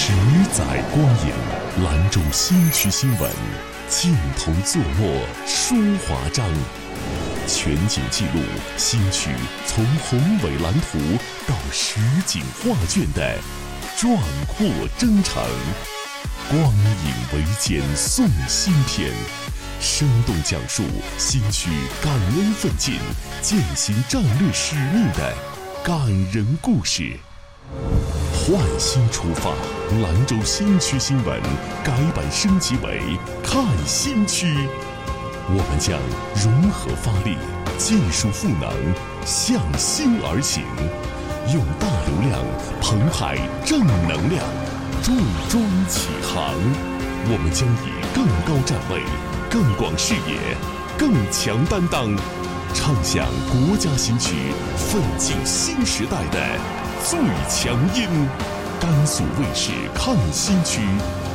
10载光影，兰州新区新闻，镜头作墨书华章，全景记录新区从宏伟蓝图到实景画卷的壮阔征程。光影为鉴送新篇，生动讲述新区感恩奋进、践行战略使命的感人故事。焕新出发，兰州新区新闻改版升级为看新区。我们将融合发力，技术赋能，向新而行，用大流量澎湃正能量，重装启航。我们将以更高站位、更广视野、更强担当，唱响国家新区奋进新时代的最强音。甘肃卫视看新区